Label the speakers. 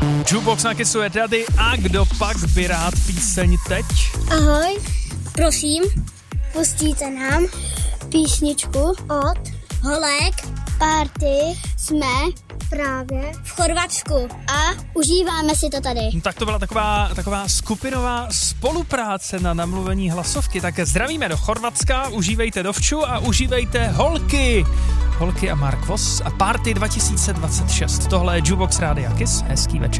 Speaker 1: Jukebox na Kissu je tady a kdo pak by rád píseň teď?
Speaker 2: Ahoj, prosím, pustíte nám písničku od Holek Party. Jsme právě v Chorvatsku a užíváme si to tady.
Speaker 1: Tak to byla taková skupinová spolupráce na namluvení hlasovky. Tak zdravíme do Chorvatska, užívejte Dovču a užívejte Holky. Holky a Mark Voss a Party 2026. Tohle je Jukebox Rádia Kiss. Hezký večer.